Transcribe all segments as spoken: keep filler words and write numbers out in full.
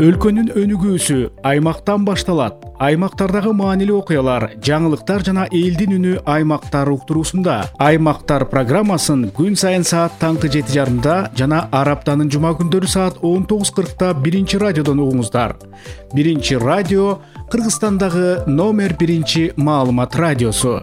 Өлкөнүн өнүгүүсү аймактан башталат. Аймактардагы маанилүү окуялар, жаңылыктар жана элдин үнү аймактар уктуруусунда. Аймактар программасын күн сайын саат таңкы жети жарымда жана ар аптанын жума күндөрү саат он тогуз кыркта биринчи радиодон угуңуздар. Биринчи радио Кыргызстандагы номер биринчи маалымат радиосу.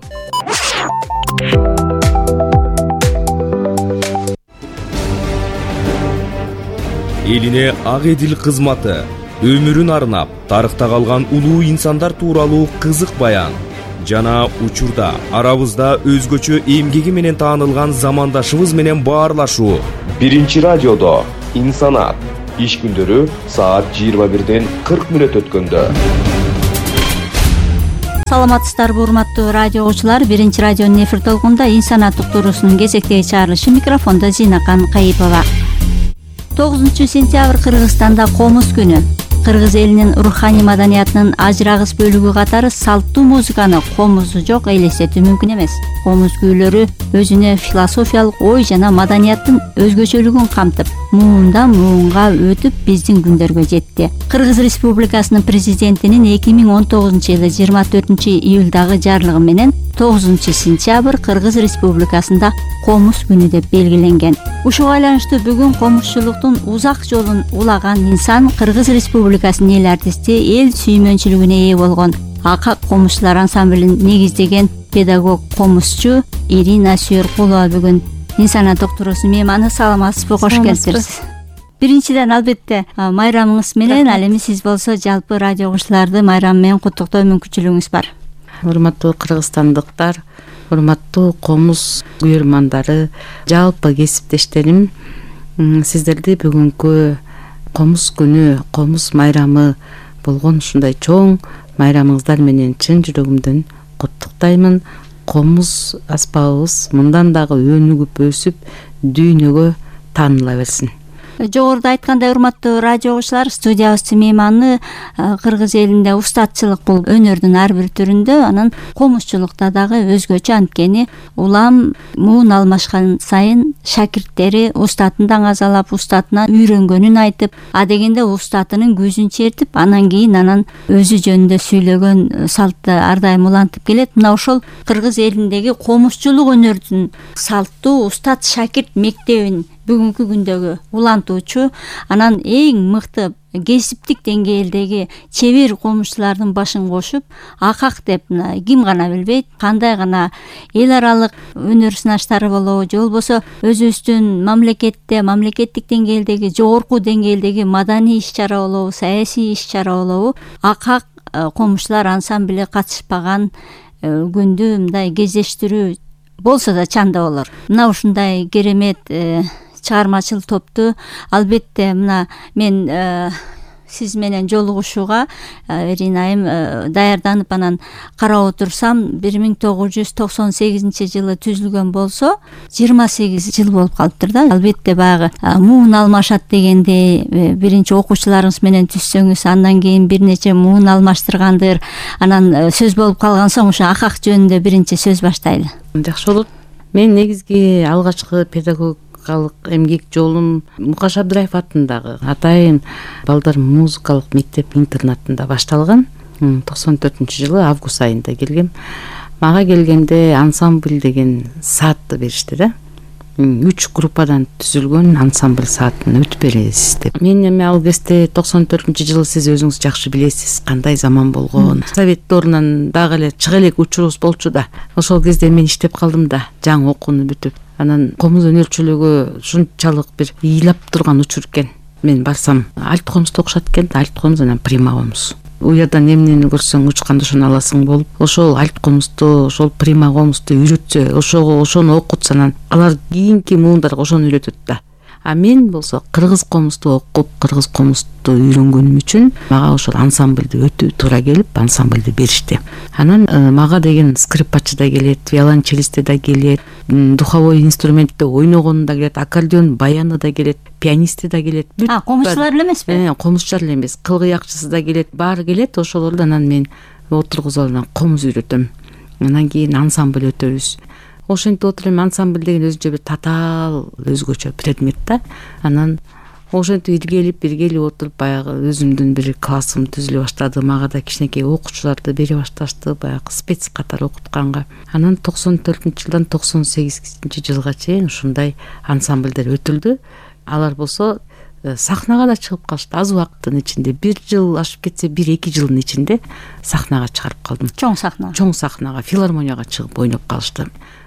Элине ак эдил кызматы, өмүрүн арнап, тарыхта калган улуу инсандар тууралуу кызык баян жана учурда арабызда өзгөчө эмгеги менен таанылган замандашыбыз менен баарлашуу. Биринчи радиодо инсанат иш күндөрү саат жыйырма бирден кырк мүнөт өткөндө. Саламатсыздарбы урматтуу радио угуучулар, биринчи радионун эфир толкунда инсанат уктуруусунун кезектеги чыгарылышы, микрофондо Зинакан Кайыпова. тогузунчу сентябрь Кыргызстанда комуз күнү. Кыргыз элинин руханий маданиятынын ажырагыс бөлүгү катары салттуу музыканы комузу жок элестетүү мүмкүн эмес. Комуз күүлөрү өзүнө философиялык ой жана маданияттын өзгөчөлүгүн камтып, муундан муунга өтүп биздин күндөргө жетти. Кыргыз Республикасынын президентинин эки миң он тогузунчу жылы жыйырма төртүнчү июлдагы жарлыгы менен тогузунчу сентябрь Кыргыз Республикасында комуз күнү деп белгиленген. Ушуга байланыштуу бүгүн комузчулуктун узак жолун улаган инсан, Кыргыз Республикасынын эл артисти, эл сүймөнчүлүгүнө ээ болгон Акак комузчулар ансамблин негиздеген педагог комузчу Ирина Сүйөркулова бүгүн инсанат уктуруусунун мейманы. Саламатсызбы, кош келиптириз. Биринчиден албетте майрамыңыз менен, ал эми сиз болсо жалпы радио угуучуларды майрам менен куттуктоо мүмкүнчүлүгүңүз бар. Урматтуу кыргызстандыктар, урматтуу комуз күйөрмандары, жалпы кесиптештерим, сиздерди бүгүнкү комуз күнү, комуз майрамы болгон ушундай чоң майрамыңыздар менен чын жүрөгүмдөн куттуктаймын. Комуз аспабыбыз мындан дагы өнүгүп өсүп, дүйнөгө тааныла берсин. Жогоруда айткандай, урматтуу радио угуучулар, студиябыздын мейманы Кыргыз элинде устатчылык бул өнөрдүн ар бир түрүндө, анан комузчулукта дагы өзгөчө. Анткени улам муун алмашкан сайын шакирттери устатындан азалап, устатынан үйрөнгөнүн айтып, а дегенде устатынын көзүн чертип, анан кийин анан өзү жөнүндө сүйлөгөн салтты ар дайым улантып келет. Мына ошол Кыргыз элиндеги комузчулук өнөрдүн салттуу устат шакирт мектебин бүгүнкү күндөгү улантуучу, анан эң мыкты кесиптик деңгээлдеги чебер комузчулардын башын кошуп, Акак деп ким гана билбейт, кандай гана эл аралык өнөр сынаштары болобу, же болбосо өзүбүздүн мамлекетте, мамлекеттик деңгээлдеги, жогорку деңгээлдеги маданий иш-чара болобу, саясий иш-чара болобу, Акак комузчулар ансамбли катышпаган күндү мындай кездештирүү болсо да чанда болор. Мына ушундай керемет чыгармачыл топту албетте мына мен сиз менен жолугушууга Иринайым даярданып анан карап отурсам, бир миң тогуз жүз токсон сегизинчи жылы түзүлгөн болсо, жыйырма сегиз жыл болуп калыптыр да. Албетте баягы муун алмашат дегенде биринчи окуучуларыңыз менен түзсөңүз, андан кийин бир нече муун алмаштыргандыр, анан сөз болуп калган соң ошо Акак жөнүндө биринчи сөз баштайлы. Жакшы болот. Мен негизги алгачкы педагог эмгек жолум Мукаш Абдыраев атындагы Атайын балдар музыкалык мектеп интернатында башталган. токсон төртүнчү жылы август айында келгем. Мага келгенде ансамбль деген саатты беришти да. Үч группадан түзүлгөн ансамбль саатын өтүп бересиз деп. Мен эми ал кезде токсон төртүнчү жылы сиз өзүңүз жакшы билесиз кандай заман болгон. Совет дорунан дагы эле чыга элек учурубуз болчу да. Ошол кезде мен иштеп калдым да, жаңы окууну бүтүп. Анан комуз өнөрчүлүгү ушунчалык бир ыйлап турган учур экен. Мен барсам, альт комузду окушат экен, альт комуз анан прима комуз. У жерден эмнени көрсөң учканды ошону аласың болуп, ошол альт комузду, ошол прима комузду үйрөтсө, ошого ошону окутса, анан алар кийинки муундарга ошону үйрөтөт да. А мен болсо кыргыз комузду окуп, кыргыз комузду үйрөнгөнүм үчүн мага ошол ансамбльди өтүү туура келип, ансамбльди беришти. Анан мага деген скрипачы да келет, виолончелисти да келет, духовой инструментте ойногону да келет, аккордеон баяны да келет, пианисти да келет. А, комузчулар эле эмеспи? Э, комузчулар эле эмес, кылгыякчысы да келет, баары келет. Ошолорду анан мен отургузуп анан комуз үйрөтөм. Анан кийин ансамбль өтөбүз. Ошентип отуруп ансамбль деген өзүнчө бир татаал өзгөчө предмет да. Анан ошентип иргелип иргелип отуруп баягы өзүмдүн бир классым түзүлө баштады. Мага да кичинекей окуучуларды бере башташты, баягы спец катары окутканга. Анан токсон төртүнчү жылдан токсон сегизинчи жылга чейин ушундай ансамбльдер өтүлдү. Алар болсо сахнага да чыгып калышты. Аз убакыттын ичинде, бир жыл ашып кетсе, бир эки жылдын ичинде сахнага чыгарып калдым. Чоң сахна. Чоң сахнага, филармонияга чыгып ойноп калышты.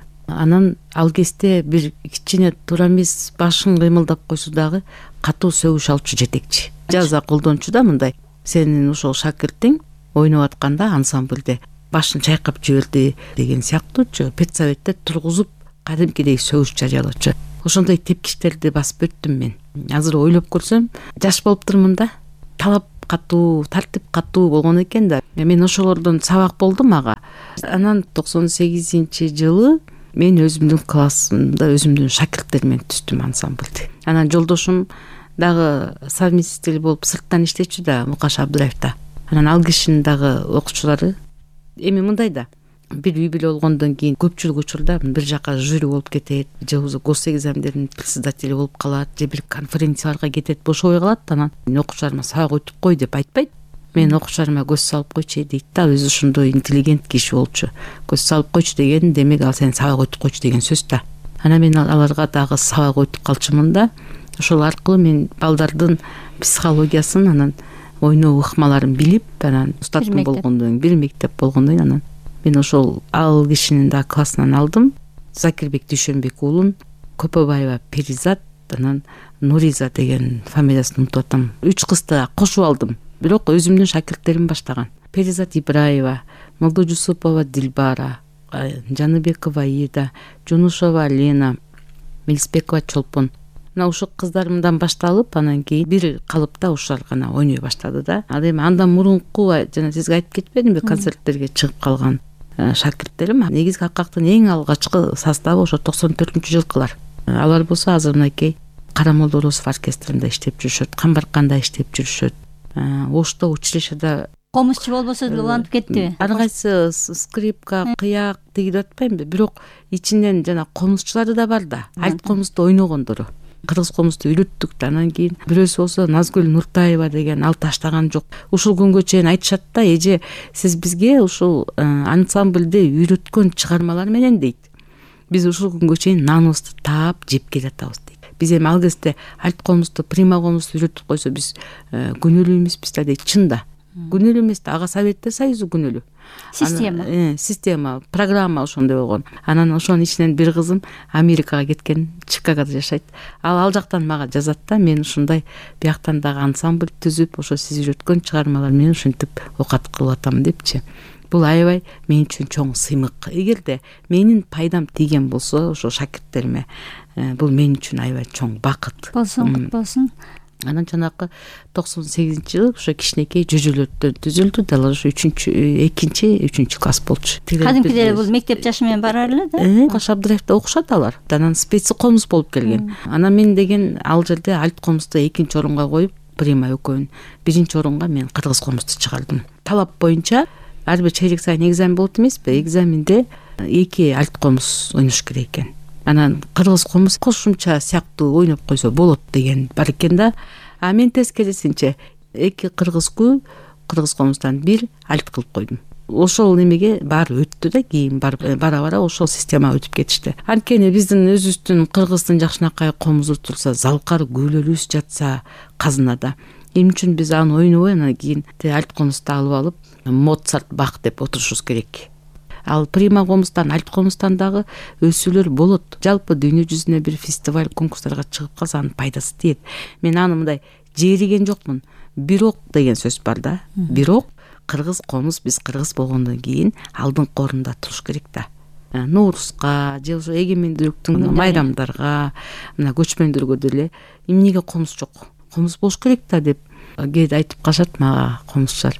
Анан ал кезде бир кичине туура эмес башын кыймылдап койсо дагы катуу сөгүш алчу жетекчи. Жаза колдончу да мындай: сенин ошол шакиртиң ойноп атканда ансамбльде башын чайкап жиберди деген сыяктуучу педсоветтер тургузуп кадимкидей сөгүш жарыялоочу. Ошондой тепкичтерди басып өттүм мен. Азыр ойлоп көрсөм, жаш болуптурмун да. Талап катуу, тартип катуу болгон экен да. Мен ошолордон сабак болдум ага. Анан токсон сегизинчи жылы мен өзүмдүн классымда өзүмдүн шакирттеримен түздүм ансамбльди. Анан жолдошум дагы совместитель болуп сырттан иштечү да, Мукаш Абдыраев да. Анан ал кишинин дагы окуучулары эми мындай да. Бир үй бүлө болгондон кийин көпчүлүк учурда бир жака жюри болуп кетет, же болбосо гос экзамендердин председатели болуп калат, же бир конференцияларга кетет, бошобой калат. Анан окуучуларыма сабак өтүп кой деп айтпайт. Мен окуучуларыма көз салып койчу дейт да, өзү ошондой интеллигент киши болчу. Көз салып койчу деген демек ал сен сабак өтүп койчу деген сөз да. Анан мен аларга дагы сабак өтүп калчумун да. Ошол аркылуу мен балдардын психологиясын, анан ойноо ыкмаларын билип, анан устатым болгондон кийин, бир мектеп болгондон кийин анан мен ошол ал кишинин да классынан алдым. Закирбек Дүйшөнбек уулун, Көпөбаева Перизат, анан Нуриза деген фамилиясын унутуп атам. Үч кызды кошуп алдым. Бирок өзүмдүн шакирттерим баштаган. Перизат Ибраева, Молдожусупова Дилбара, Жаныбекова Ида, Жунушова Лена, Мелисбекова Чолпон. Мына ушул кыздарымдан башталып, анан кийин бир калыпта ушулар гана ойной баштады да. Ал эми андан мурунку жана сизге айтып кетпедимби, концерттерге чыгып калган шакирттерим. Негизги акактын эң алгачкы составы ошо токсон төртүнчү жылкылар. Алар болсо азыр мынакей Карамолдо Оросов оркестринде иштеп жүрүшөт, Камбарканда иштеп жүрүшөт. Ошто училищеда комузчу болбосо деле улантып кеттиби? Ар кайсы скрипка, кыяк тигип атпаймынбы, бирок ичинен жана комузчулары да бар да. Альт комузду ойногондору. Кыргыз комузду үйрөттүк да. Анан кийин бирөөсү болсо Назгүл Нуртаева деген, ал таштаган жок. Ушул күнгө чейин айтышат да, эже сиз бизге ушул ансамбльде үйрөткөн чыгармалар менен дейт, биз ушул күнгө чейин наныбызды таап жеп келатабыз дейт. Биз эми ал кезде альт комузду, прима комузду үйрөтүп койсо биз күнөөлүү эмеспиз да дейт. Чын да. Күнөөлүү эмес да, ага Советтер Союзу күнөөлүү. Система. Э, система, программа ошондой болгон. Анан ошонун ичинен бир кызым Америкага кеткен, Чикагода жашайт. Ал ал жактан мага жазат да, мен ушундай бияктан дагы ансамбль түзүп, ошо сиз үйрөткөн чыгармалар менен ушинтип окат кылып атам депчи. Бул аябай мен үчүн чоң сыймык. Эгерде менин пайдам тийген болсо ошо шакирттериме, бул мен үчүн аябай чоң бакыт болсун. Болсун. Анан жанакы токсон сегизинчи жылы ошо кичинекей жөжөлөрдөн түзүлдү. Дал ошо үчүнчү, экинчи, үчүнчү класс болчу. Кадимкидей бул мектеп жашы менен барар эле да. Мукаш Абдыраевда окушат алар. Анан специ комуз болуп келген. Анан мен деген ал жерде альт комузду экинчи орунга коюп, прима экөөнү биринчи орунга мен кыргыз комузду чыгардым. Талап боюнча ар бир чейрек сайын экзамен болот эмеспи? Экзаменде эки альт комуз ойнош керек экен. Анан кыргыз комуз кошумча сыяктуу ойноп койсо болот деген бар экен да. А мен тескерисинче эки кыргызгу, кыргыз комуздан бир альт кылып койдум. Ошол немеге баары өттү да, кийин бара-бара ошол система өтүп кетишти. Анткени биздин өзүбүздүн кыргыздын жакшынакай комузу турса, залкар күйлөрүбүз жатса казынада, эмне үчүн биз аны ойнобой анан кийин альт комузду алып алып Моцарт, Бах деп отурушубуз керек? Ал прима комуздан, альт комуздан дагы өсүүлөр болот. Жалпы дүйнө жүзүнө бир фестиваль, конкурстарга чыгып калса анын пайдасы тиет. Мен аны мындай жериген жокмун. Бирок деген сөз бар да. Бирок кыргыз комуз, биз кыргыз болгондон кийин алдыңкы орунда туруш керек да. Ноорузга, же ошо эгемендүүлүктүн майрамдарга, мына көчмөндөргө деле эмнеге комуз жок? Комуз болуш керек да деп кээде айтып калышат мага комузчулар.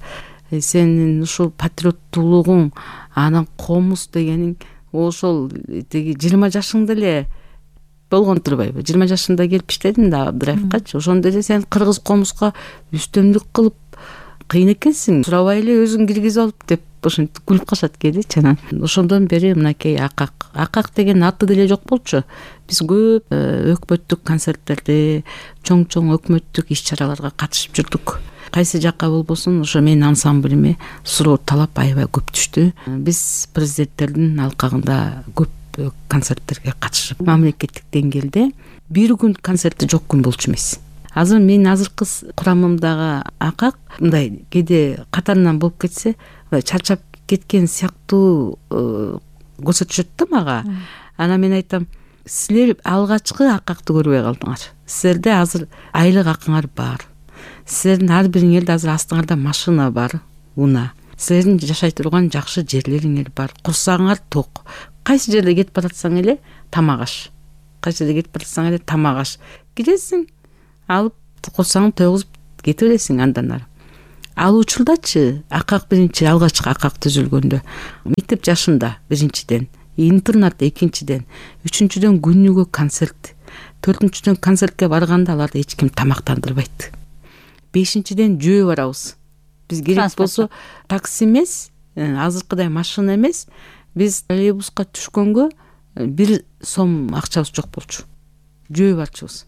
Сенин ушул патриоттуулугуң, анан комуз дегениң ошол теги жыйырма жашыңда эле болгон турбайбы? жыйырма жашында келип иштедим да Абдыраевкачы. Ошондо эле сен кыргыз комузга үстөмдүк кылып кыйын экенсиң, сурабай эле өзүң киргизип алып деп ошентип күлүп калышат кээдечи. Анан ошондон бери мынакей Акак Акак деген аты деле жок болчу. Биз көп өкмөттүк концерттерде, чоң-чоң өкмөттүк иш-чараларга катышып жүрдүк. Кайсы жакка болбосун ошо менин ансамблиме суроо талап аябай көп түштү. Биз президенттердин алкагында көп концерттерге катышып, мамлекеттик деңгээлде бир күн концерти жок күн болчу эмес. Азыр менин азыркы курамымдагы Акак мындай кээде катарынан болуп кетсе, чарчап кеткен сыяктуу көрсөтүшөт да мага. Анан мен айтам, силер алгачкы Акакты көрбөй калдыңар. Силерде азыр айлык акыңар бар. Силердин ар бириңерде азыр астыңарда машина бар, уна. Силердин жашай турган жакшы жерлериңер бар. Курсагыңар ток. Кайсы жерде кетип баратсаң эле тамак аш. Кайсы жерде кетип баратсаң эле тамак аш. Киресиң, алып курсагыңды тойгузуп кете бересиң андан ары. Ал учурдачы Акак биринчи алгачкы Акак түзүлгөндө мектеп жашында биринчиден, интернат экинчиден, үчүнчүдөн күнүгө концерт, төртүнчүдөн концертке барганда аларды эч ким тамактандырбайт. Бешинчиден жөө барабыз. Биз керек болсо такси эмес, азыркыдай машина эмес, биз троллейбуска түшкөнгө бир сом акчабыз жок болчу. Жөө барчубуз.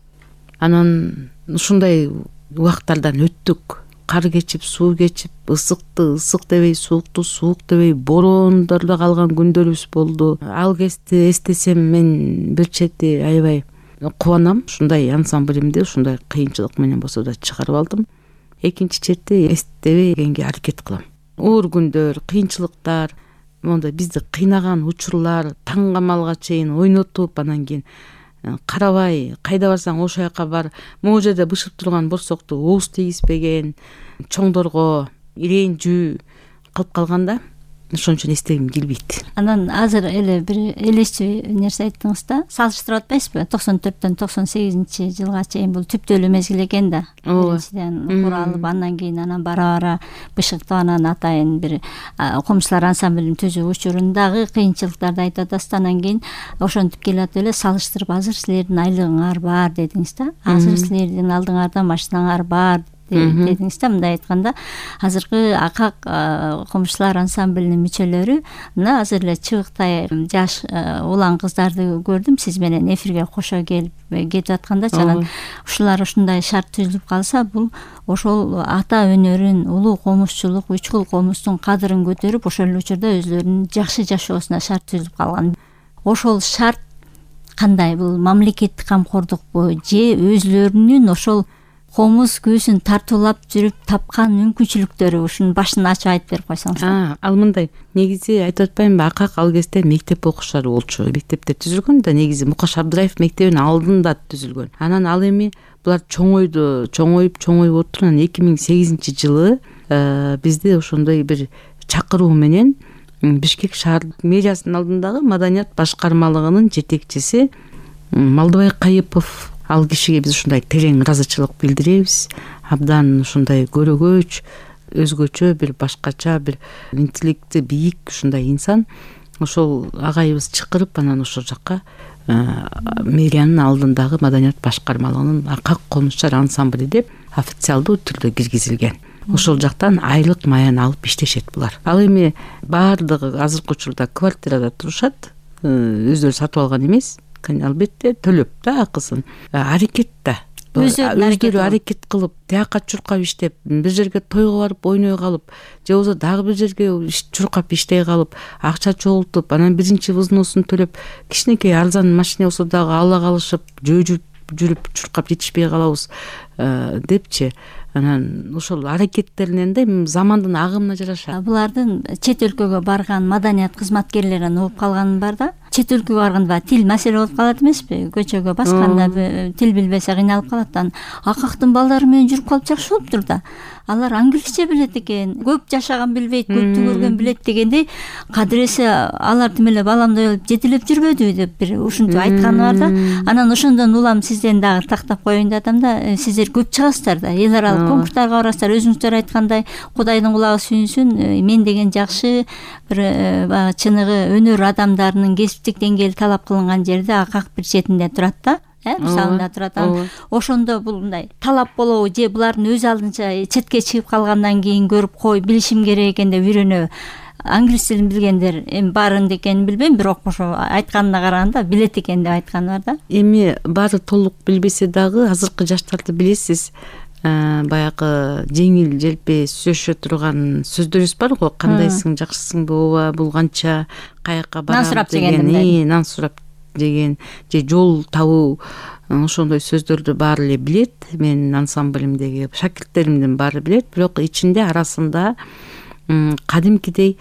Анан ушундай убактардан өттүк. Кар кечип, суу кечип, ысыкты ысык дебей, суукту суук дебей, бороондордо калган күндөрүбүз болду. Ал кезде эстесем мен бир чети аябай кубанам. Ушундай ансамблимди ушундай кыйынчылык менен болсо да чыгарып алдым. Экинчи чети эстебей кеңге аракет кылам. Оор күндөр, кыйынчылыктар, монда бизди кыйнаган учурлар таң камалга чейин ойнотуп, анан кийин карабай, кайда барсаң ошол жака бар. Могу жерде бышып турган борсокту ооз тийгизбеген, чоңдорго иренжүү кылып калганда, ошон үчүн эстегим келбейт. Анан азыр эле бир элестүү нерсе айттыңыз да, салыштырып атпайсызбы? токсон төрттөн токсон сегизинчи жылга чейин бул түптүү эле мезгил экен да. Биринчиден куралып, андан кийин анан бара-бара бышыктап, анан атайын бир комчулар ансамблин түзүү учурундагы кыйынчылыктарды айтып атасыз. Анан кийин ошентип келатып эле салыштырып, азыр силердин айлыгыңар бар дедиңиз да. Азыр силердин алдыңарда машинаңар бар дедиңиз да. Мындай айтканда, азыркы Акак комчулар ансамблинин мүчөлөрү мына азыр эле чыбыктай жаш улан кыздарды көрдүм, сиз менен эфирге кошо келип кетип аткандачы. Анан ушулар ушундай шарт түзүлүп калса, бул ошол ата өнөрүн, улуу комузчулук, үч кыл комуздун кадырын көтөрүп, ошол эле учурда өзлөрүнүн жакшы жашоосуна шарт түзүлүп калган. Ошол шарт кандай? Бул мамлекеттик камкордукпу же өзлөрүнүн ошол комуз күүсүн тартуулап жүрүп тапкан мүмкүнчүлүктөрү? Ушунун башын ачып айтып берип койсоңуз. А, ал мындай. Негизи айтып атпаймынбы, Акак ал кезде мектеп окуучулары болчу. Мектепте түзүлгөн да, негизи Мукаш Абдыраев мектебинин алдында түзүлгөн. Анан ал эми булар чоңойду, чоңоюп, чоңоюп отуруп, анан эки миң сегизинчи жылы бизди ошондой бир чакыруу менен Бишкек шаардык мэриясынын алдындагы маданият башкармалыгынын жетекчиси Малдыбай Кайыпов, ал кишиге биз ушундай терең ыраазычылык билдиребиз. Абдан ушундай көрөгөч, өзгөчө, бир башкача, бир интеллекти бийик ушундай инсан. Ошол агайыбыз чакырып, анан ошол жакка мэриянын алдындагы маданият башкармалыгынын Акак комузчулар ансамбли деп официалдуу түрдө киргизилген. Ошол жактан айлык маян алып иштешет булар. Ал эми баардыгы азыркы учурда квартирада турушат, өздөрү сатып алган эмес. Албетте төлөп да акысын. Аракет да. Өздөрү аракет кылып, тияка чуркап иштеп, бир жерге тойго барып ойной калып, же болбосо дагы бир жерге чуркап иштей калып, акча чогултуп, анан биринчи взносун төлөп, кичинекей арзан машина болсо дагы ала калышып, жөө жүрүп чуркап жетишпей калабыз депчи. Анан ошол аракеттеринен да замандын агымына жараша. Булардын чет өлкөгө барган маданият кызматкерлерин угуп калган бар да. Чет өлкөгө барганда тил маселе болуп калат эмеспи? Көчөгө басканда тил билбесе кыйналып калат. Акактын балдары менен жүрүп калып жакшы болуптур да. Алар англисче билет экен, көп жашаган билбейт, көптү көргөн билет дегендей, кадыресе алар тим эле баламдай болуп жетелеп жүрбөдү деп бир ушинтип айтканы бар да. Анан ошондон улам сизден дагы тактап коеюн деп атам да. Сиздер көп чыгасыздар да. Эл аралык конкурстарга барасыздар. Өзүңүздөр айткандай, Кудайдын кулагы сүйүнсүн, мен деген жакшы бир баягы чыныгы өнөр адамдарынын кесиптик деңгээли талап кылынган жерде Акак бир четинде турат да. э мисалында турат. Анан ошондо бул мындай талап болобу же булардын өз алдынча четке чыгып калгандан кийин көрүп кой билишим керек экен деп үйрөнөбү. Англис тилин билгендер эми баарында экенин билбейм, бирок ошо айтканына караганда билет экен деп айткан бар да. Эми баары толук билбесе дагы азыркы жаштарды билесиз, баягы жеңил желпи сүйлөшө турган сөздөрүбүз бар го. Кандайсың, жакшысыңбы, ооба, бул канча, каяка барам деген, нан сурап деген же жол табуу, ошондой сөздөрдү баары эле билет. Менин ансамблимдеги шакирттеримдин баары билет, бирок ичинде арасында кадимкидей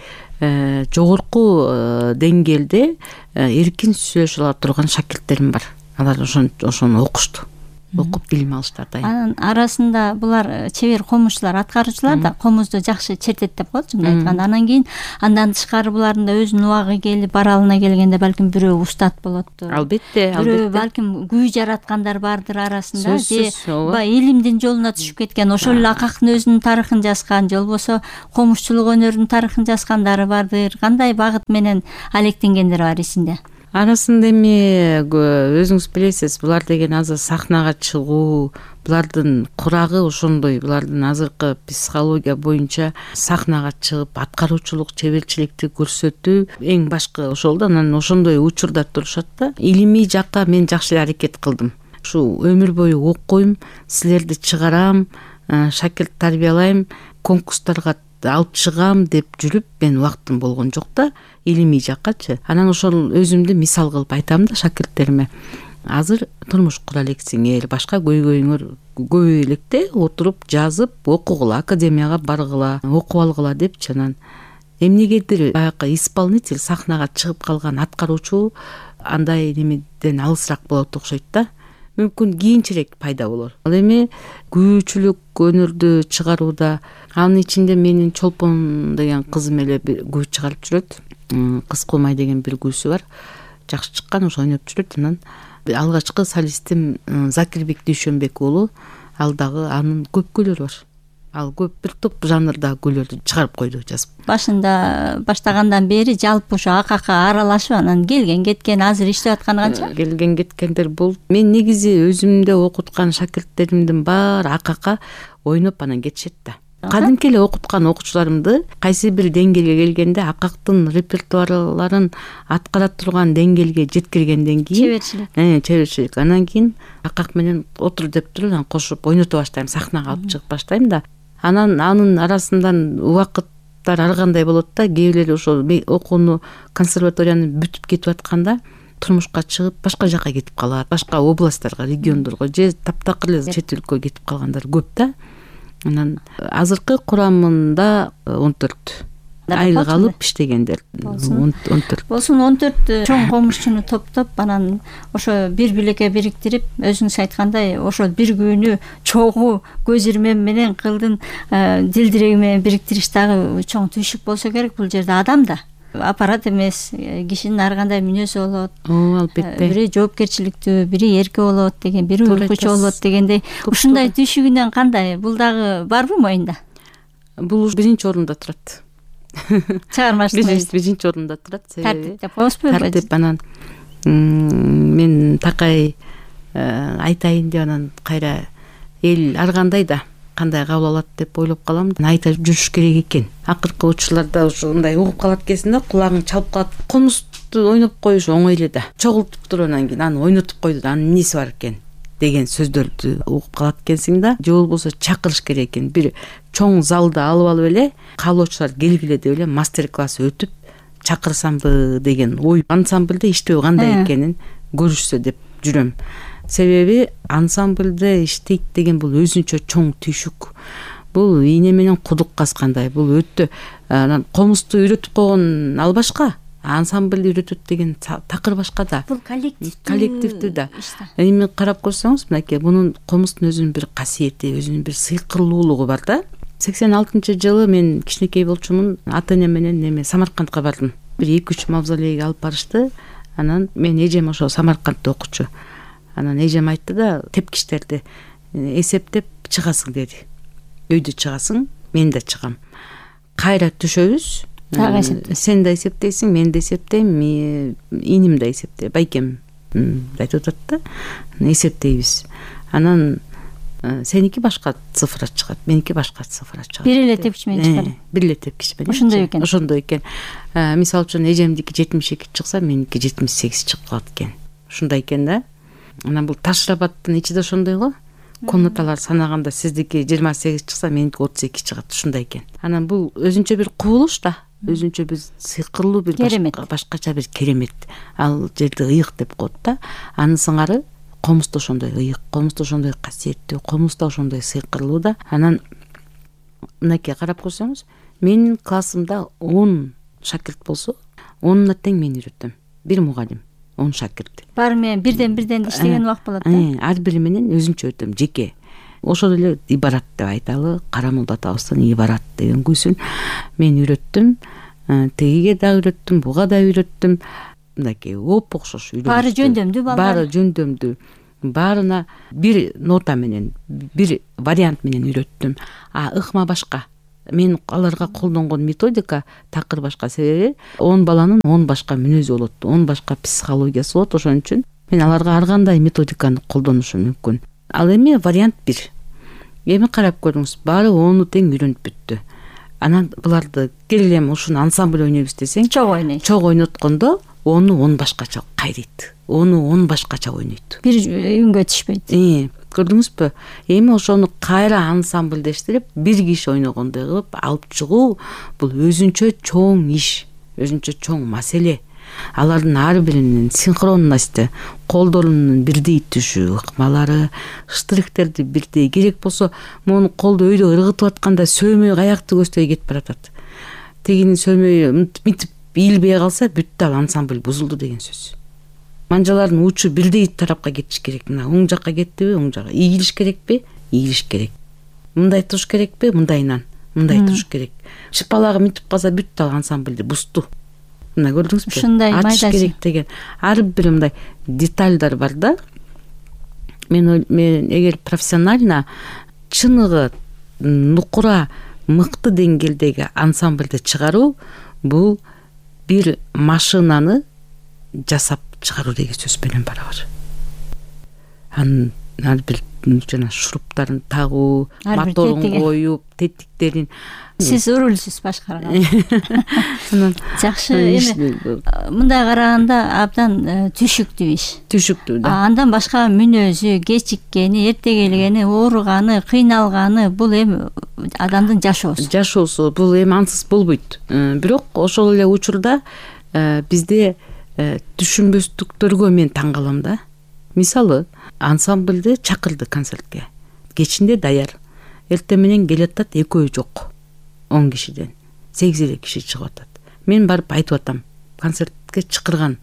жогорку деңгээлде эркин сүйлөшө ала турган шакирттерим бар. Алар ошону окушту, окуп билим алышты атайын. Анын арасында булар чебер комузчулар, аткаруучулар да комузду жакшы чертеттеп коет, мындай айтканда. Анан кийин андан тышкары булардын да өзүнүн убагы келип бара алына келгенде балким бирөө устат болоттур. Албетте, албетте. Бирөө балким күй жараткандар бардыр арасында. Же баягы илимдин жолуна түшүп кеткен, ошол эле акактын өзүнүн тарыхын жазган, же болбосо комузчулук өнөрүнүн тарыхын жазгандары бардыр. Кандай багыт менен алектенгендер бар эсинде? Арасында эми өзүңүз билесиз, булар деген азыр сахнага чыгуу, булардын курагы ошондой. Булардын азыркы психология боюнча сахнага чыгып аткаруучулук, чеберчиликти көрсөтүү эң башкы ошол да. Анан ошондой учурда турушат да. Илимий жакка мен жакшы аракет кылдым. Ушу өмүр бою окуйм, силерди чыгарам, шакирт тарбиялайм, конкурстарга алып чыгам деп жүрүп мен убактым болгон жок да, илимий жаккачы. Анан ошол өзүмдү мисал кылып айтам да шакирттериме. Азыр турмуш кура элексиңер, башка көйгөйүңөр көп электе отуруп жазып окугула, академияга баргыла, окуп алгыла депчи. Анан эмнегедир баягы исполнитель, сахнага чыгып калган аткаруучу андай немеден алысыраак болот окшойт да. Мүмкүн кийинчерээк пайда болор. Ал эми күүчүлүк өнөрдү чыгарууда, анын ичинде менин Чолпон деген кызым эле күү чыгарып жүрөт. Кыз Кулмай деген бир күүсү бар. Жакшы чыккан, ошо ойноп жүрөт. Анан алгачкы солистим Закирбек Дүйшөнбек уулу, ал дагы анын көп күйлөрү бар. Ал көп бир топ жанрда күйлөрдү чыгарып койду, жазып. Башында баштагандан бери жалпы ошо акакка аралашып, анан келген кеткен, азыр иштеп атканы канча? Келген кеткендер болуп. Мен негизи өзүмдө окуткан шакирттеримдин баары акакка ойноп анан кетишет да. Кадимки эле окуткан окуучуларымды кайсы бир деңгээлге келгенде акактын репертуарларын аткара турган деңгээлге жеткиргенден кийин чеберчилик, э, чеберчилик. Анан кийин акак менен отур деп туруп, анан кошуп ойното баштайм, сахнага алып чыгып баштайм да. Анан анын арасынан убакыттар ар кандай болот да. Кээ бирлери ошол окууну, консерваторияны бүтүп кетип атканда турмушка чыгып башка жакка кетип калат, башка областтарга, региондорго же таптакыр эле чет өлкөгө кетип калгандар көп да. Анан азыркы курамында он төрт айлык алып иштегендер. он төрт болсун. он төрт чоң комузчуну топтоп, анан ошо бир билекке бириктирип, өзүңүз айткандай ошол бир күнү чогуу көз ирмем менен кылдын дилдиреги менен бириктириш дагы чоң түйшүк болсо керек. Бул жерде адам да, аппарат эмес, кишинин ар кандай мүнөзү болот. Ооба, албетте. Бири жоопкерчиликтүү, бири эрке болот деген, бири уйкучу болот дегендей. Ушундай түйшүгүнөн кандай? Бул дагы барбы моюнда? Бул биринчи орунда турат. Чыгармачылык биринчи орунда турат. Тартип деп коебузбу? Тартип. Анан мен такай айтайын деп анан кайра эл ар кандай да кандай кабыл алат деп ойлоп калам. Айтып жүрүш керек экен. Акыркы учурларда ушундай угуп калат экенсиң да, кулагың чалып калат. Комузду ойноп коюш оңой эле да. Чогултуп туруп анан кийин аны ойнотуп койду да, анын эмеси бар экен деген сөздөрдү угуп калат экенсиң да. Же болбосо чакырыш керек экен. Бир чоң залда алып алып эле каалоочулар келгиле деп эле мастер-класс өтүп чакырсамбы деген ой. Ансамблде иштөө кандай экенин көрүшсө деп жүрөм. Себеби ансамблде иштейт деген бул өзүнчө чоң түйшүк. Бул ийне менен кудук казгандай. Бул өтө анан комузду үйрөтүп койгон ал башка, ансамблди үйрөтөт деген такыр башка да. Бул коллектив, коллективдүү да. Эми карап көрсөңүз, мынакей бунун комуздун өзүнүн бир касиети, өзүнүн бир сыйкырлуулугу бар да. сексен алтынчы жылы мен кичинекей болчумун, ата-эне менен неме Самаркандка бардым. Бир эки үч мавзолейге алып барышты. Анан мен эжем ошо Самаркандда окучу. Анан эжем айтты да, тепкичтерди эсептеп чыгасың деди. Өйдө чыгасың, мен да чыгам. Кайра түшөбүз. Сен да эсептейсиң, мен да эсептейм, иним да эсептейм, байкем айтып атат да, эсептейбиз. Анан сеники башка цифра чыгат, меники башка цифра чыгат. Бир эле тепкич менен чыгат. Бир эле тепкич менен. Ошондой экен. Ошондой экен. Мисалы үчүн эжемдики жетимиш эки чыкса, меники жетимиш сегиз чыгып калат экен. Ушундай экен да. Анан бул Ташрабаттын ичи да ошондой го. Комнаталар санаганда сиздики жыйырма сегиз чыкса, меники отуз эки чыгат. Ушундай экен. Анан бул өзүнчө бир кубулуш да. Өзүнчө бир сыйкырлуу бир башкача бир керемет. Ал жерди ыйык деп коет да. Анын сыңары комуз да ошондой ыйык, комуз да ошондой касиеттүү, комуз да ошондой сыйкырлуу да. Анан мынакей карап көрсөңүз, менин классымда он шакирт болсо, онуна тең мен үйрөтөм. Бир мугалим, он шакирт. Баары менен бирден-бирден иштеген убак болот да. Ар бири менен өзүнчө өтөм, жеке. Ошол эле ибарат деп айталы, Карамолда атабыздын ибарат деген күйсүн мен үйрөттүм. Тегиге да үйрөттүм, буга да үйрөттүм. Мынакей оп окшош үйрөттүм. Баары жөндөмдүү балдар. Баары жөндөмдүү. Баарына бир нота менен, бир вариант менен үйрөттүм. А ыкма башка. Мен аларга колдонгон методика такыр башка, себеби он баланын он башка мүнөзү болот, он башка психологиясы болот. Ошон үчүн мен аларга ар кандай методиканы колдонушум мүмкүн. Ал эми вариант бир. Эми карап көрүңүз, баары ону тең үйрөнүп бүттү. Анан буларды келе ушуну ансамбль ойнойбуз десең, чог ойнойт. Чог ойноткондо ону он башкача кайрыйт. Ону он башкача ойнойт. Бир үнгө түшпөйт. Э, көрдүңүзбү? Эми ошону кайра ансамбльдештирип, бир киши ойногондой кылып алып чыгуу бул өзүнчө чоң иш, өзүнчө чоң маселе. Алардын ар биринин синхронности, колдорунун бирдей түшүү, ыкмалары, штрихтерди бирдей. Керек болсо, мону колду өйдө ыргытып атканда сөөмөй аякты көздөй кетип баратат. Тегинин сөөмөй мынтип ийилбей калса, бүттү, ал ансамбль бузулду деген сөз. Манжалардын учу бирдей тарапка кетиш керек. Мына оң жакка кеттиби, оң жакка. Ийилиш керекпи? Ийилиш керек. Мындай туруш керекпи? Мындайынан. Мындай туруш керек. Шыпалагы мынтип калса, бүттү, ал ансамбльди бузду. Мына көрдүңүзбү? Ушундай майда керек деген ар бир мындай детальдар бар да. Мен мен эгер профессионально чыныгы нукура мыкты деңгээлдеги ансамбльди чыгаруу, бул бир машинаны жасап чыгаруу деген сөз менен барабар. Анын ар бир жана шуруптарын тагуу, моторун коюп, тетиктерин. Сиз рульсүз башкарган. Жакшы. Эми мындай караганда абдан түшүктүү иш. Түшүктүү да. Андан башка мүнөзү, кечиккени, эрте келгени, ооруганы, кыйналганы бул эми адамдын жашоосу. Жашоосу бул эми ансыз болбойт. Бирок ошол эле учурда бизде түшүнбөстүктөргө мен таң калам да. Мисалы, ансамбльди чакырды концертке. Кечинде даяр. Эртең менен келатат, экөө жок. он кишиден сегиз эле киши чыгып атат. Мен барып айтып атам. Концертке чакырган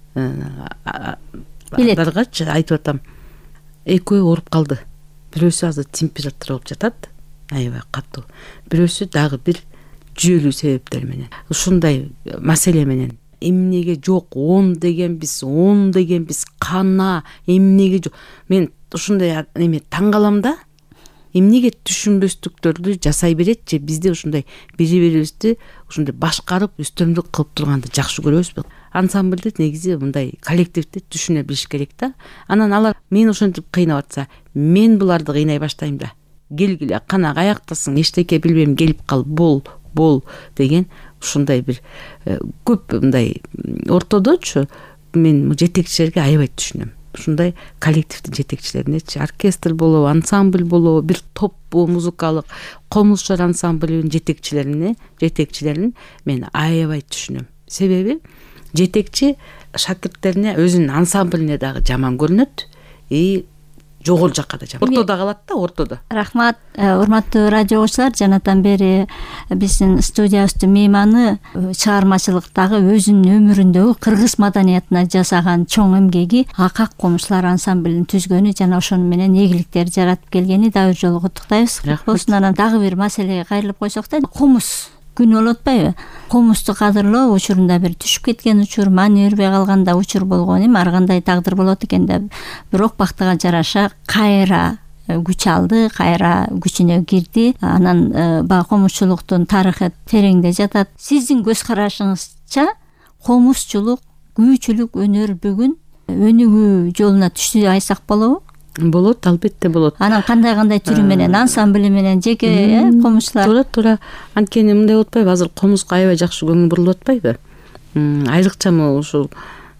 билеттергачы айтып атам. Экөө ооруп калды. Бирөөсү азыр температура болуп жатат. Аябай катуу. Бирөөсү дагы бир жүйөлүү себептер менен. Ушундай маселе менен эмнеге жок, он дегенбиз, он дегенбиз, кана, эмнеге жок. Мен ушундай эме таң калам да. Эмнеге түшүнбөстүктөрдү жасай берет же бизде ушундай бири-бирибизди ушундай башкарып, үстөмдүк кылып турганды жакшы көрөбүзбү? Ансамбльди негизи мындай коллективди түшүнө билиш керек да. Анан алар мен ошентип кыйнап атса, мен буларды кыйнай баштайм да. Келгиле, кана каяктасың, эчтеке билбейм, келип кал, бол, бол деген ушундай бир көп мындай ортодочу мен жетекчилерге аябай түшүнөм. Ушундай коллективдин жетекчилеринечи, оркестр болобу, ансамбль болобу, бир топ музыкалык комузчар ансамбльдин жетекчилерине, жетекчилерин мен аябай түшүнөм. Себеби жетекчи шакирттерине, өзүнүн ансамблине дагы жаман көрүнөт, и жогору жакка да жаман. Ортодо калат да, ортодо. Рахмат, урматтуу радио угуучулар. Жанатан бери биздин студиябыздын мейманы чыгармачылыктагы өзүнүн өмүрүндөгү кыргыз маданиятына жасаган чоң эмгеги Акак комузчулар ансамблин түзгөнү жана ошону менен ийгиликтер жаратып келгени дагы бир жолу куттуктайбыз. Болсун, анан дагы бир маселеге кайрылып койсок да, комуз күн болуп атпайбы? Комузду кадырлоо учурунда бир түшүп кеткен учур, маани өрбөй калганда учур болгон, эми ар кандай тагдыр болот экен да. Бирок бактыга жараша кайра күч алды, кайра күчүнө кирди. Анан баягы комузчулуктун тарыхы тереңде жатат. Сиздин көз карашыңызча комузчулук, күүчүлүк өнөр бүгүн өнүгүү жолуна түштү айтсак болобу? Болот, албетте болот. Анан кандай кандай түрү менен, ансамбли менен, жеке э комузчулар? Туура, туура. Анткени мындай болуп атпайбы, азыр комузга аябай жакшы көңүл бурулуп атпайбы? Айрыкча ушул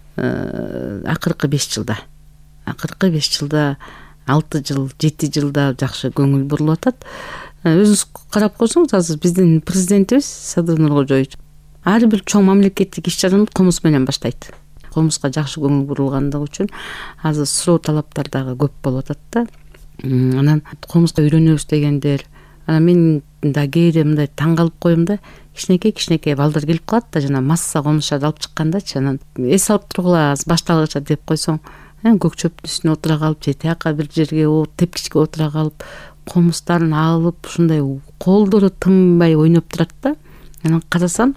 акыркы беш жылда. Акыркы беш жылда, алты жыл, жети жылда жакшы көңүл бурулуп атат. Өзүңүз карап койсоңуз, азыр биздин президентибиз Садыр Нуркожоевич ар бир чоң мамлекеттик иш-чараны комуз менен баштайт. Комузга жакшы көңүл бурулгандыгы үчүн азыр суроо талаптар дагы көп болуп атат да. Анан комузга үйрөнөбүз дегендер, анан мен да кээде мындай таң калып коем да, кичинекей кичинекей балдар келип калат да, жана масса комузчарды алып чыккандачы, анан эс алып тургула башталгыча деп койсоң, көк чөптүн үстүнө отура калып же тияка бир жерге тепкичке отура калып, комуздарын алып ушундай колдору тынбай ойноп турат да. Анан карасам,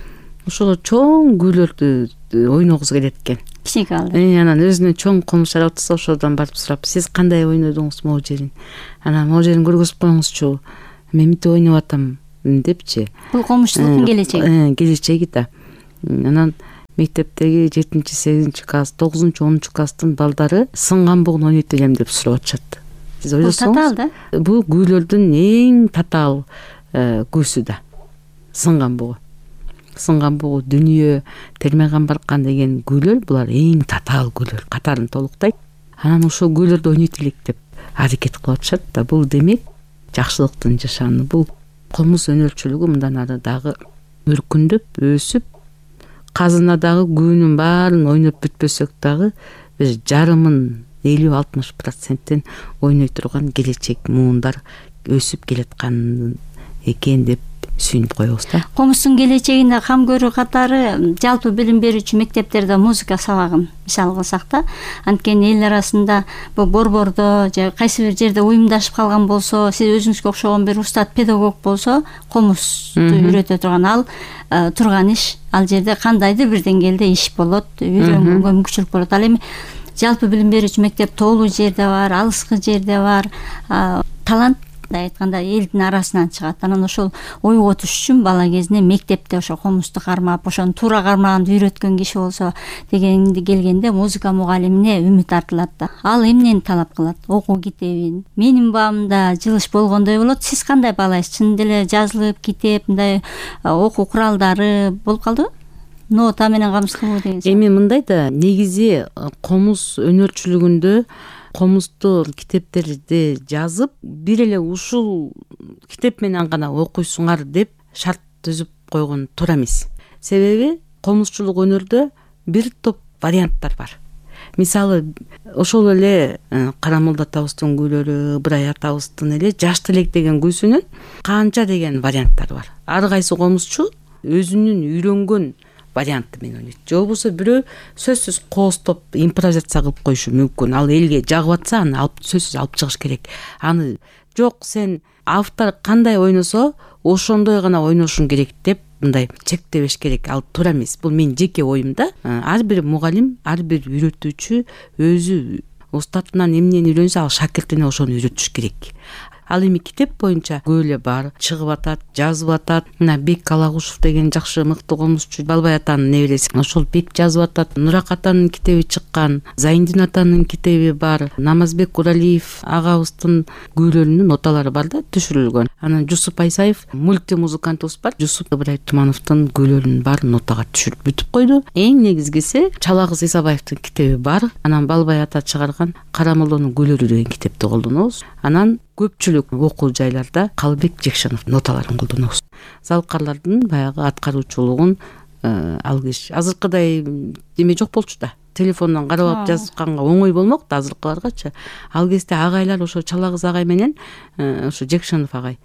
ошол чоң күүлөрдү ойногусу келет экен. Кичинекей балдар. Анан өзүнө чоң комуз чарап турса, ошодон барып сурап, сиз кандай ойнодуңуз могу жерин? Анан могу жерин көргөзүп коюңузчу. Мен мынтип ойноп атам депчи. Бул комузчулуктун келечеги. Келечеги да. Анан мектептеги жетинчи, сегизинчи класс, тогузунчу, онунчу класстын балдары сынган бугун ойнойт элем деп сурап атышат. Сиз ойлосоңуз, татаал да. Бул күүлөрдүн эң татаал күүсү да. Сынган бугу. Сынган бугу, дүнүйө, термеган баркан деген күүлөр, булар эң татаал күүлөр, катарын толуктайт. Анан ошол күүлөрдү ойнойт элек деп аракет кылып атышат да. Бул демек жакшылыктын жашаны. Бул комуз өнөрчүлүгү мындан ары дагы өркүндөп, өсүп, казынадагы күүнүн баарын ойноп бүтпөсөк дагы бир жарымын, элүү алтымыш проценттен ойной турган келечек муундар өсүп келаткан экен деп сүйүнүп коебуз да. Комуздун келечегинде кам көрүү катары жалпы билим берүүчү мектептерде музыка сабагын мисал кылсак да, анткени эл арасында бул борбордо же кайсы бир жерде уюмдашып калган болсо, сиз өзүңүзгө окшогон бир устат педагог болсо, комузду үйрөтө турган ал турган иш, ал жерде кандайдыр бир деңгээлде иш болот, үйрөнгөнгө мүмкүнчүлүк болот. Ал эми жалпы билим берүүчү мектеп тоолуу жерде бар, алыскы жерде бар, талант айтканда элдин арасынан чыгат. Анан ошол ойготуш үчүн бала кезинен мектепте ошо комузду кармап, ошону туура кармаганды үйрөткөн киши болсо дегенди келгенде музыка мугалимине үмүт артылат да. Ал эмнени талап кылат? Окуу китебин. Менин баамда жылыш болгондой болот. Сиз кандай баалайсыз? Чын деле жазылып китеп, мындай окуу куралдары болуп калдыбы? Нота менен камсыздуу деген. Эми мындай да, негизи комуз өнөрчүлүгүндө комуздун китептерди жазып, бир эле ушул китеп менен гана окуйсуңар деп шарт түзүп койгон туура эмес. Себеби комузчулук өнөрдө бир топ варианттар бар. Мисалы, ошол эле Карамолда атабыздын күүлөрү, Ыбырай атабыздын эле Жаш тилек деген күүсүнүн канча деген варианттары бар. Ар кайсы комузчу өзүнүн үйрөнгөн варианты менен ойнойт. Же болбосо бирөө сөзсүз коостоп импровизация кылып коюшу мүмкүн. Ал элге жагып атса, аны алып сөзсүз алып чыгыш керек. Аны жок, сен автор кандай ойносо, ошондой гана ойношуң керек деп мындай чектебеш керек. Ал туура эмес. Бул менин жеке оюм да. Ар бир мугалим, ар бир үйрөтүүчү өзү устатынан эмнени үйрөнсө, ал шакиртине ошону үйрөтүш керек. Ал эми китеп боюнча көп эле бар, чыгып атат, жазып атат. Мына Бек Алагушев деген жакшы мыкты комузчу, Балбай атанын небереси. Ошол Бек жазып атат. Нурак атанын китеби чыккан, Зайындин атанын китеби бар, Намазбек Уралиев агабыздын күүлөрүнүн ноталары бар да, түшүрүлгөн. Анан Жусуп Айсаев мультимузыкантыбыз бар. Жусуп Ыбырай Тумановдун күүлөрүнүн баарын нотага түшүрүп бүтүп койду. Эң негизгиси Чалагыз Исабаевдин китеби бар. Анан Балбай ата чыгарган Карамолдонун күүлөрү деген китепти колдонобуз. Анан көпчүлүк окуу жайларда Калбек Жекшанов ноталарын колдонобуз. Залкарлардын баягы аткаруучулугун алгыш. Азыркыдай эме жок болчу да. Телефондон карап жазышканга оңой болмок да азыркыларгачы. Ал кезде агайлар ошо Чалагыз агай менен ошо Жекшанов агай.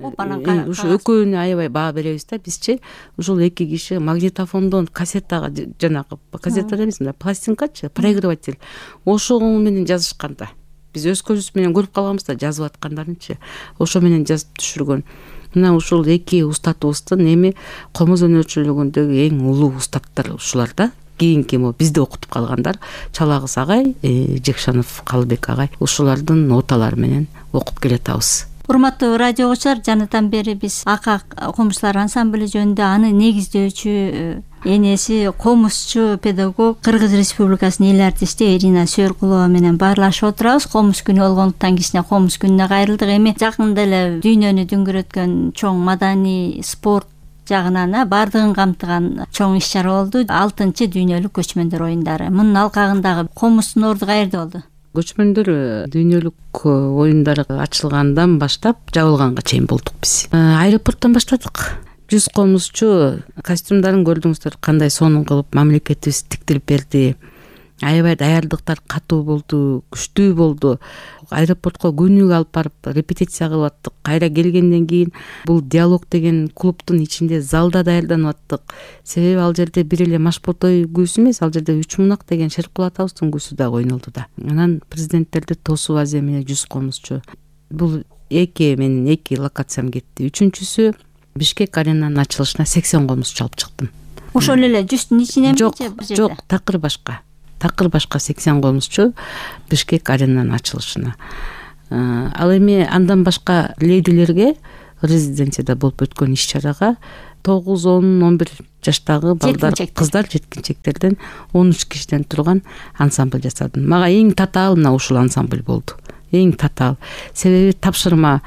Ошо экөөнү аябай баа беребиз да бизчи. Ошол эки киши магнитофондон кассетага, жанагы кассета эмес, пластинкачы, проигрыватель. Ошол менен жазышкан да. Биз өз көзүбүз менен көрүп калганбыз да, жазып аткандарынчы. Ошо менен жазып түшүргөн. Мына ушул эки устатыбыздын эми комуз өнөрчүлүгүндөгү эң улуу устаттар ушулар да. Кийинки мо бизди окутуп калгандар Чалагыз агай, Жекшанов Калбек агай. Ушулардын ноталары менен окуп келатабыз. Урматтуу радио угуучулар, жанатан бери биз Ака комузчулар ансамбли жөнүндө, аны негиздөөчү энеси комузчу педагог Кыргыз Республикасынын эл артисти Ирина Сүйөркулова менен баарлашып отурабыз. Комуз күнү болгондуктан кичине комуз күнүнө кайрылдык. Эми жакында эле дүйнөнү дүңгүрөткөн чоң маданий спорт жагынан баардыгын камтыган чоң иш чара болду. алтынчы дүйнөлүк көчмөндөр оюндары. Мунун алкагындагы комуздун орду каерде болду? Көчмөндөр дүйнөлүк оюндар ачылгандан баштап жабылганга чейин болдук биз. Аэропорттон баштадык. жүз комузчу костюмдарын көрдүңүздөр, кандай сонун кылып мамлекетибиз тиктирип берди. Аябай даярдыктар катуу болду, күчтүү болду. Аэропортко күнүгө алып барып репетиция кылып аттык. Кайра келгенден кийин бул диалог деген клубтун ичинде залда даярданып аттык. Себеби ал жерде бир эле Машботой күүсү эмес, ал жерде үч мунак деген Шеркул атабыздын күүсү дагы ойнолду да. Анан президенттерди тосуп азия менен жүз комузчу. Бул эки менин эки локациям кетти. Үчүнчүсү Бишкек аренанын ачылышына сексен комузчу алып чыктым. Ошол эле жүздүн ичинен жок, жок, такыр башка. Такыр башка сексен комузчу Бишкек аренанын ачылышына. Ал эми андан башка лейдилерге резиденцияда болуп өткөн иш чарага тогуз, он, он бир жаштагы балдар, кыздар, жеткинчектерден он үч кишиден турган ансамбль жасадым. Мага эң татаал мына ушул ансамбль болду. Эң татаал. Себеби тапшырма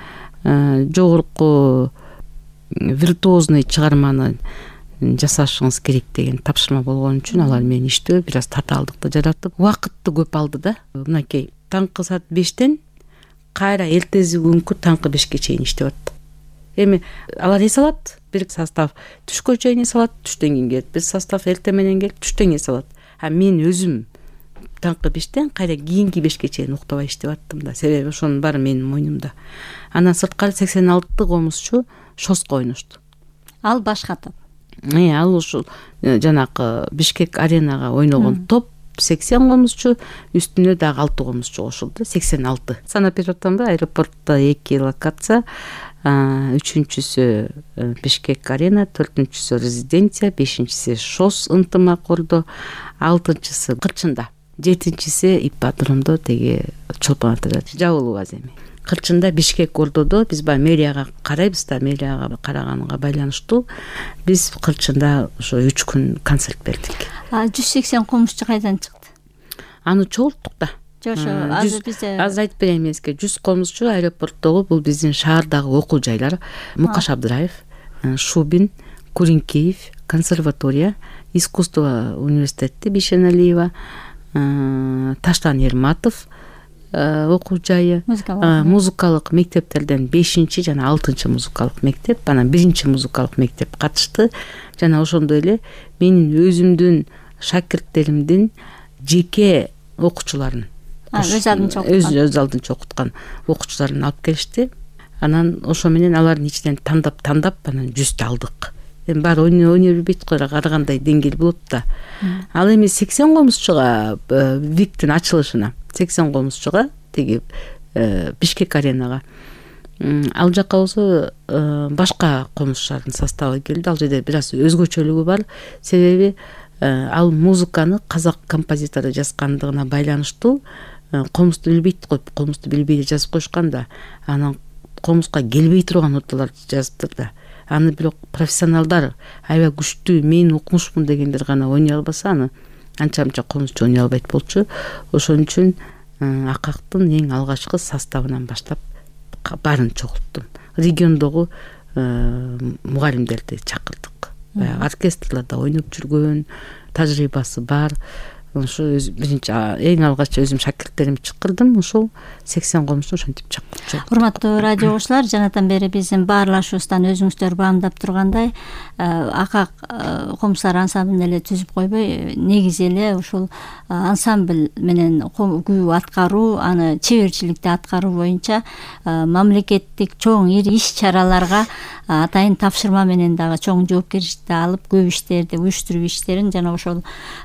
жогорку виртуозный чыгарманы жасашыңыз керек деген тапшырма болгон үчүн алар менен иштөө бир аз татаалдыкты жаратып, убакытты көп алды да. Мынакей таңкы саат бештен кайра эртеси күнкү таңкы бешке чейин иштеп аттык. Эми алар эс алат, бир состав түшкө чейин эс алат, түштөн кийин келет. Бир состав эртең менен келип, түштөн эс алат. А мен өзүм таңкы бештен кайра кийинки бешке чейин уктабай иштеп аттым да. Себеби ошонун баары менин мойнумда. Анан сырткары сексен алты комузчу шоско ойношту. Ал башкатат. Э, ал ушул жанакы Бишкек аренага ойногон топ сексен комузчу, үстүнө дагы алты комузчу кошулду, сексен алты. Санап берип атамбы, аэропортто эки локация, үчүнчүсү Бишкек арена, төртүнчүсү резиденция, бешинчиси шос ынтымак ордо, алтынчысы Кырчында, жетинчиси ипподромдо теги чолпон ата жабылуу эми. Кырчында Бишкек ордодо биз баягы мэрияга карайбыз да, мэрияга караганга байланыштуу биз Кырчында ошо үч күн концерт бердик. А жүз сексен комузчу кайдан чыкты? Аны чогулттук да. Жошо азыр бизде азыр айтып берейин эмеске, жүз комузчу аэропорттогу бул биздин шаардагы окуу жайлар: Мукаш Абдыраев, Шубин, Куринкеев, консерватория, искусство университети Бишеналиева, Таштан Ерматов окуу жайы, музыкалык мектептерден бешинчи жана алтынчы музыкалык мектеп, анан биринчи музыкалык мектеп катышты. Жана ошондой эле менин өзүмдүн шакирттеримдин жеке окуучуларын, өз алдынча өз өз алдынча окуткан окуучуларын алып келишти. Анан ошо менен алардын ичинен тандап тандап анан жүздү алдык. Эми баары ойной бербейт го, карагандай деңгээл болот да. Ал эми сексен комузчуга виктин ачылышына сексен комузчуга теги Бишкек аренага ал жакка болсо башка комузчулардын составы келди. Ал жерде бир аз өзгөчөлүгү бар. Себеби ал музыканы казак композитору жазгандыгына байланыштуу комузду билбейт го, комузду билбей жазып коюшкан да. Анан комузга келбей турган ноталарды жазыптыр да. Аны бирок профессионалдар, аябай күчтүү, мен укмушмун дегендер гана ойной албаса, аны анча-мынча комузчу ойной албайт болчу. Ошон үчүн Акактын эң алгачкы составынан баштап баарын чогулттум. Региондогу мугалимдерди чакырдык. Баягы оркестрларда ойноп жүргөн, тажрыйбасы бар. Ошо биринчи эң алгач өзүм шакирттеримди чакырдым. Ошол сексен комузчу ошентип чакырчу. Урматтуу радио угуучулар, жанатан бери биздин баарлашуубуздан өзүңүздөр баамдап тургандай, Акак комуздар ансамблин эле түзүп койбой, негизи эле ушул ансамбль менен күү аткаруу, аны чеберчиликти аткаруу боюнча мамлекеттик чоң ири иш чараларга атайын тапшырма менен дагы чоң жоопкерчиликти алып, көп иштерди уюштуруп иштерин жана ошол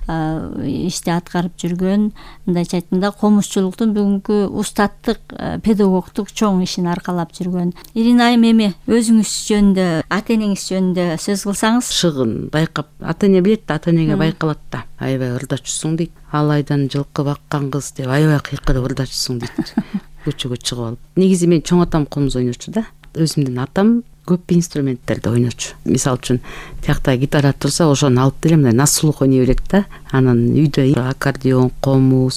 ишти аткарып жүргөн, мындайча айтканда комузчулуктун бүгүнкү устаттык, педагогтук чоң ишин аркалап жүргөн. Ирина айым, эми өзүңүз жөнүндө, ата энеңиз жөнүндө сөз кылсаңыз. Шыгын байкап, ата эне билет да, ата энеге байкалат да. Аябай ырдачусуң дейт. Ал айдан жылкы баккан кыз деп аябай кыйкырып ырдачусуң дейт. Көчөгө чыгып алып. Негизи мен чоң атам комуз ойночу да. Өзүмдүн атам көп инструменттерди ойночу. Мисалы үчүн тиякта гитара турса ошону алып деле мындай на слух ойной берет да. Анан үйдө аккордеон, комуз,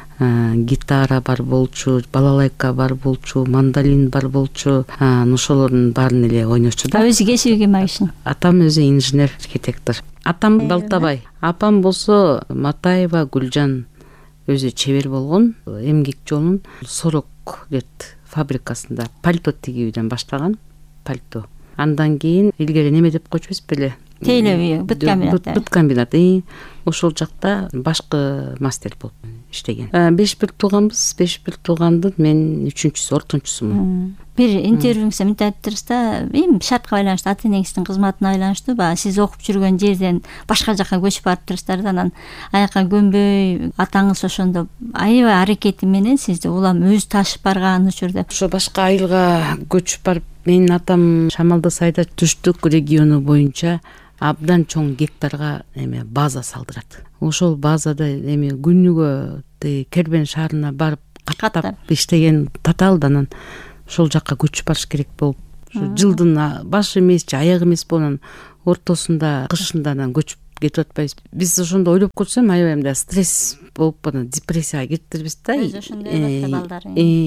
гитара бар болчу, балалайка бар болчу, мандолин бар болчу. Ошолордун баарын эле ойночу да. Өзү кесиби ким айшын? Атам өзү инженер, архитектор. Атам Балтабай, апам болсо Матаева Гүлжан, өзү чебер болгон. Эмгек жолун сорок рет фабрикасында пальто тигүүдөн баштаган. Пальто. Андан кийин илгери неме деп койчубуз беле? Тейлеби, бүт комбинат. Бүт комбинат. Ошол жакта башкы мастер болуп иштеген. Беш бир тууганбыз. Беш бир туугандын мен үчүнчүсү, ортончусумун. Бир интервьюңузда мынтип айттыңызда, эми шартка байланыштуу, ата энеңиздин кызматына байланыштуу баягы сиз окуп жүргөн жерден башка жакка көчүп барыптырсыздар да, анан аяка көнбөй атаңыз ошондо аябай аракети менен сизди улам өзү ташып барган учурда. Ошо башка айылга көчүп барып, менин атам Шамалды Сайда түштүк региону боюнча абдан чоң гектарга эме база салдырат. Ошол базада эме күнүгө Кербен шаарына барып каттап иштеген таталдан ошол жакка көчүп барыш керек болуп, жылдын башы эмес же аягы эмес болон ортосунда, кышындан көчүп кетип атпайбыз. Биз ошондо ойлоп көрсөм аябай мындай стресс болуп, депрессияга кетирбиз да. Өз ошондой балдар.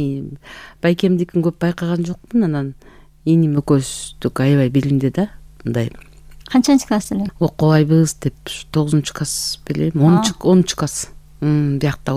Байкемдикин көп байкаган жокмун, анан иним экөөбүздүк аябай билинди да. Мындай канчанчы класс эле? Окубайбыз деп, тогузунчу класс белем, онунчу класс. Биякта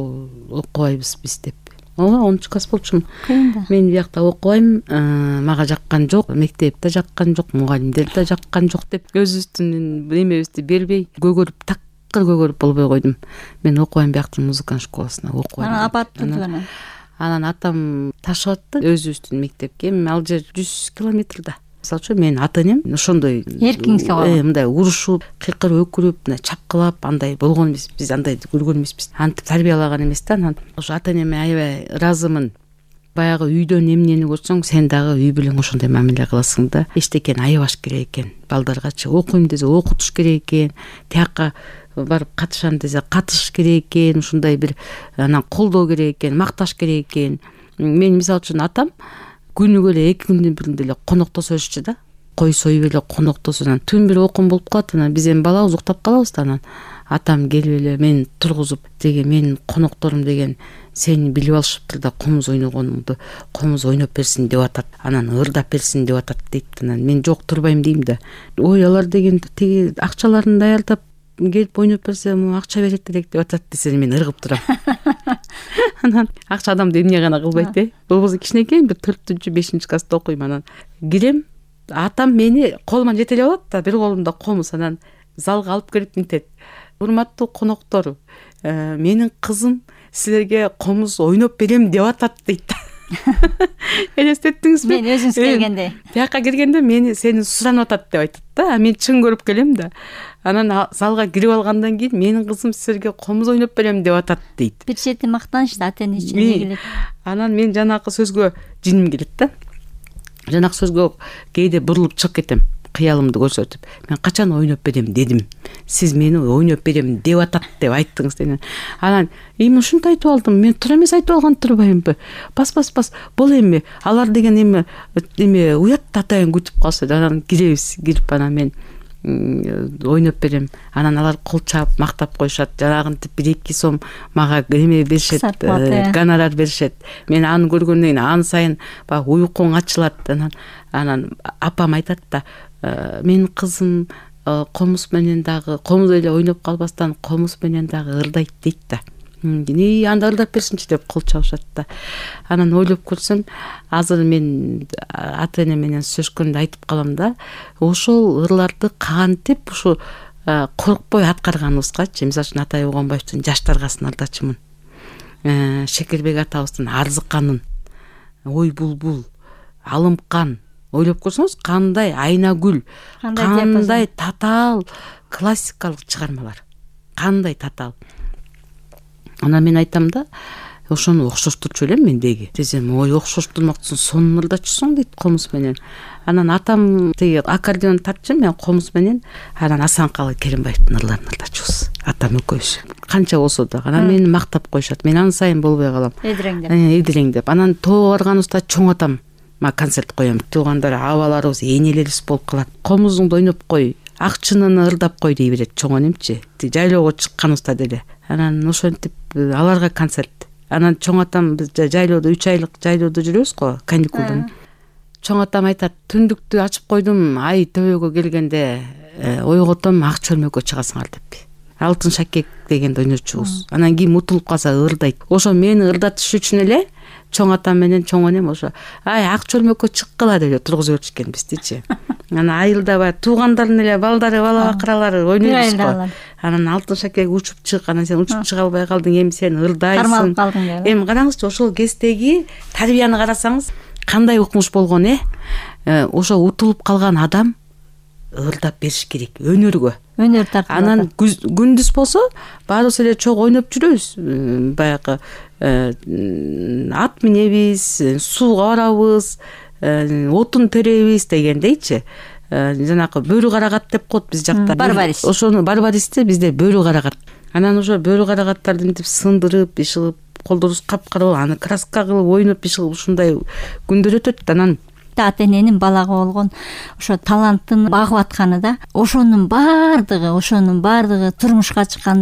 окубайбыз биз деп. Ооба, онунчу класс болчумун. Мен биякта окубайм, мага жаккан жок, мектеп да жаккан жок, мугалимдер да жаккан жок деп өзүбүздүн эмебизди бербей, көгөрүп, такыр көгөрүп болбой койдум. Мен окубайм бияктын музыканын школасына окубайм. Анан апа турду. Анан атам ташып атты өзүбүздүн мектепке. Ал жер жүз километрда. Мисалы үчүн менин ата энем ошондой эркиңизге койгон. Мындай урушуп, кыйкырып, өкүрүп, мындай чапкылап, андай болгон эмес. Биз андай көргөн эмеспиз. Антип тарбиялаган эмес да. Анан ошо ата энеме аябай ыраазымын. Баягы үйдөн эмнени көрсөң, сен дагы үй менен ошондой мамиле кыласың да. Эчтекени аябаш керек экен. Балдаргачы окуйм десе окутуш керек экен. Тиякка барып катышам десе катышыш керек экен. Ушундай бир анан колдоо керек экен, макташ керек экен. Мен мисалы үчүн атам күнүгө эле эки күндүн биринде эле коноктосо берчү да. Кой союп эле коноктосо, анан түн бир окум болуп калат, анан биз эми балабыз уктап калабыз да, анан атам келип эле мени тургузуп, деге менин конокторум деген сени билип алышыптыр да, комуз ойногонуңду комуз ойноп берсин деп атат, анан ырдап берсин деп атат дейт. Анан мен жок, турбайм дейм да. Ой, алар деген тиги акчаларын даярдап келип ойноп берсе, акча берет элек деп атат десе, мен ыргып турам. Анан акча адамды эмне гана кылбайт э. Болбосо кичинекей бир төртүнчү, бешинчи класста окуйм, анан кирем, атам мени колуман жетелеп алат да, бир колумда комуз, анан залга алып келип мынтет. Урматтуу коноктор, менин кызым силерге комуз ойноп берем деп атат дейт. Элестеттиңизби? Мен өзүңүз келгенде. Тияка киргенде мени сени суранып атат деп айтат да. Мен чын көрүп келем да. Анан залга кирип алгандан кийин менин кызым силерге комуз ойноп берем деп атат дейт. Бир чети мактаныч да, ата эне үчүн келет. Анан мен жанакы сөзгө жиним келет да. Жанакы сөзгө кээде бурулуп чыгып кетем, кыялымды көрсөтүп. Мен качан ойноп берем дедим. Сиз мени ойноп берем деп атат деп айттыңыз деген. Анан эми ушинтип айтып алдым. Мен туура эмес айтып алган турбаймынбы? Бас бас бас. Бул эми алар деген эми эми уят атайын күтүп калса, анан киребиз. Кирип анан мен ойноп берем. Анан алар кол чаап мактап коюшат. Жанагынтип бир эки сом мага эме беришет, гонорар беришет. Мен аны көргөндөн кийин ан сайын баягы уйкуң ачылат. Анан анан апам айтат да, менин кызым комуз менен дагы комуз эле ойноп калбастан комуз менен дагы ырдайт дейт да. И анда ырдап берсинчи деп кол чабышат да. Анан ойлоп көрсөм, азыр мен ата эне менен сүйлөшкөндө айтып калам да, ошол ырларды кантип ушу коркпой аткарганыбызгачы. Мисалы үчүн Атай Огонбаевдин Жаштар касын ырдачымын. Шекербек атабыздын Арзыканын, Ой булбул, Алымкан. Ойлоп көрсөңүз, кандай Айнагүл, кандай татаал классикалык чыгармалар. Кандай татаал. Анан мен айтам да, ошону окшоштурчу элем мен деги. Десем, ой, окшоштурмакчысың, сонун ырдачысың дейт комуз менен. Анан атам теги аккордеон тартчу, мен комуз менен, анан Асанкалы Керимбаевдин ырларын ырдачубуз. Атам экөөбүз. Канча болсо да, анан мени мактап коюшат. Мен аны сайын болбой калам. Эдиреңдеп. Эдиреңдеп. Анан тоо барганыбызда чоң атам ма концерт коем, туугандар абаларыбыз энелерибиз болуп калат. Комузуңду ойноп кой, ак чынын ырдап кой дей берет чоң анемчи. Жайлоого чыкканыбызда деле. Анан ошентип аларга концерт. Анан чоң атам биз жайлоодо үч айлык жайлоодо жүрөбүз го, каникулдан. Чоң атам айтат, түндүктү ачып койдум, ай төбөгө келгенде ойготом, ак чөлмөккө чыгасыңар деп. Алтын шакек дегенди ойночубуз. Анан ким утулуп калса ырдайт. Ошо мени ырдатыш үчүн эле чоң атам менен чоң энем ошо ай ак чөлмөккө чыккыла деп тургузуп өтүшкөн биздичи. Анан айылда баягы туугандардын эле балдары, бала бакыралары ойнойбуз го. Анан алтын шакек учуп чык, анан сен учуп чыга албай калдың, эми сен ырдайсың. Кармалып калдың. Эми караңызчы, ошол кездеги тарбияны карасаңыз кандай укмуш болгон, э? Ошо утулуп калган адам ырдап бериш керек өнөргө. Өнөр тартып. Анан күндүз болсо баарыбыз эле чогуу ойноп жүрөбүз. Баягы ат минебиз, сууга барабыз, отун теребиз дегендейчи. Жанакы бөрү карагат деп коет биз жакта. Барбарис. Ошону барбаристи бизде бөрү карагат. Анан ошо бөрү карагаттарды мынтип сындырып, бишигип, колдорубуз капкара болуп, аны краска кылып ойноп бишигип ушундай күндөр өтөт. Анан ата эненин балага болгон ошо талантын багып атканы да, ошонун баардыгы, ошонун баардыгы турмушка чыккан